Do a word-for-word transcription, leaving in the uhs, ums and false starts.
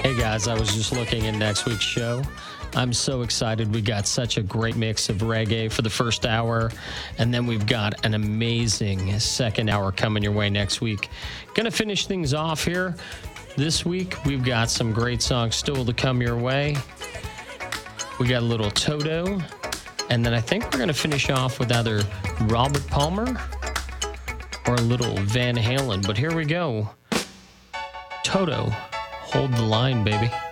Hey guys, I was just looking at next week's show. I'm so excited. We got such a great mix of reggae for the first hour, and then we've got an amazing second hour coming your way next week. Gonna finish things off here. This week, we've got some great songs still to come your way. We got a little Toto, and then I think we're gonna finish off with either Robert Palmer or a little Van Halen. But here we go. Toto, hold the line, baby.